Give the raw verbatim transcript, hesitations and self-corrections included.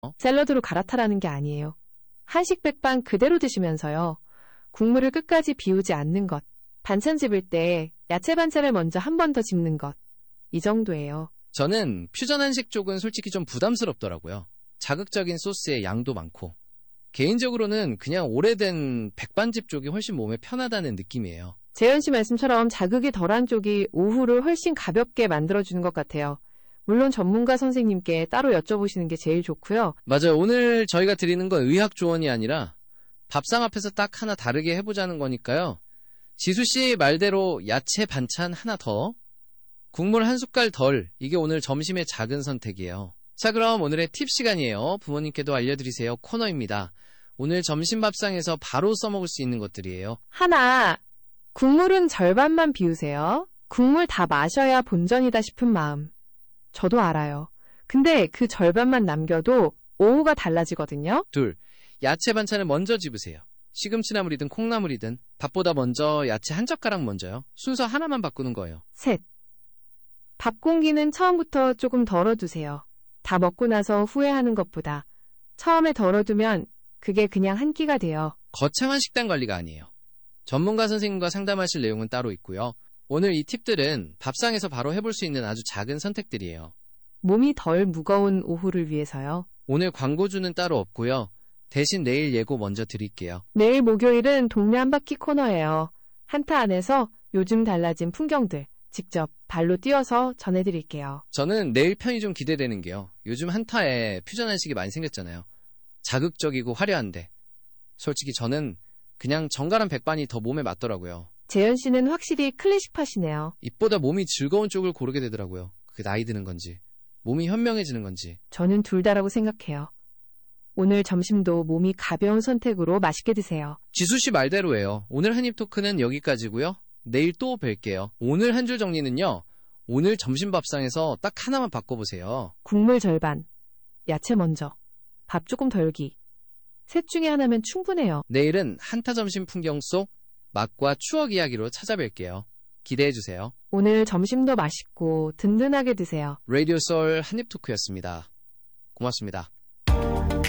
샐러드로 갈아타라는 게 아니에요. 한식 백반 그대로 드시면서요. 국물을 끝까지 비우지 않는 것. 반찬 집을 때 야채 반찬을 먼저 한 번 더 집는 것. 이 정도예요. 저는 퓨전 한식 쪽은 솔직히 좀 부담스럽더라고요. 자극적인 소스의 양도 많고. 개인적으로는 그냥 오래된 백반집 쪽이 훨씬 몸에 편하다는 느낌이에요. 재현 씨 말씀처럼 자극이 덜한 쪽이 오후를 훨씬 가볍게 만들어주는 것 같아요. 물론 전문가 선생님께 따로 여쭤보시는 게 제일 좋고요. 맞아요. 오늘 저희가 드리는 건 의학 조언이 아니라 밥상 앞에서 딱 하나 다르게 해보자는 거니까요. 지수씨 말대로 야채 반찬 하나 더, 국물 한 숟갈 덜, 이게 오늘 점심의 작은 선택이에요. 자, 그럼 오늘의 팁 시간이에요. 부모님께도 알려드리세요 코너입니다. 오늘 점심 밥상에서 바로 써먹을 수 있는 것들이에요. 하나, 국물은 절반만 비우세요. 국물 다 마셔야 본전이다 싶은 마음. 저도 알아요. 근데 그 절반만 남겨도 오후가 달라지거든요. 둘, 야채 반찬을 먼저 집으세요. 시금치나물이든 콩나물이든 밥보다 먼저 야채 한 젓가락 먼저요. 순서 하나만 바꾸는 거예요. 셋, 밥 공기는 처음부터 조금 덜어두세요. 다 먹고 나서 후회하는 것보다 처음에 덜어두면 그게 그냥 한 끼가 돼요. 거창한 식단 관리가 아니에요. 전문가 선생님과 상담하실 내용은 따로 있고요. 오늘 이 팁들은 밥상에서 바로 해볼 수 있는 아주 작은 선택들이에요. 몸이 덜 무거운 오후를 위해서요. 오늘 광고주는 따로 없고요. 대신 내일 예고 먼저 드릴게요. 내일 목요일은 동네 한바퀴 코너예요. 한타 안에서 요즘 달라진 풍경들 직접 발로 뛰어서 전해드릴게요. 저는 내일 편이 좀 기대되는 게요. 요즘 한타에 퓨전 한식이 많이 생겼잖아요. 자극적이고 화려한데 솔직히 저는 그냥 정갈한 백반이 더 몸에 맞더라고요. 재현 씨는 확실히 클래식파시네요. 입보다 몸이 즐거운 쪽을 고르게 되더라고요. 그게 나이 드는 건지 몸이 현명해지는 건지. 저는 둘 다라고 생각해요. 오늘 점심도 몸이 가벼운 선택으로 맛있게 드세요. 지수씨 말대로예요. 오늘 한입 토크는 여기까지고요. 내일 또 뵐게요. 오늘 한 줄 정리는요. 오늘 점심 밥상에서 딱 하나만 바꿔보세요. 국물 절반, 야채 먼저, 밥 조금 덜기. 셋 중에 하나면 충분해요. 내일은 한타 점심 풍경 속 맛과 추억 이야기로 찾아뵐게요. 기대해주세요. 오늘 점심도 맛있고 든든하게 드세요. 라디오 소울 한입 토크였습니다. 고맙습니다.